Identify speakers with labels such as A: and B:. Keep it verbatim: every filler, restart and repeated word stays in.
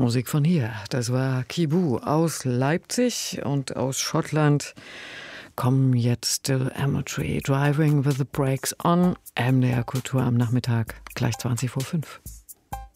A: Musik von hier. Das war Kibu aus Leipzig, und aus Schottland kommen jetzt Still Amateur, Driving with the Brakes on. M D R Kultur am Nachmittag, gleich zwanzig vor fünf.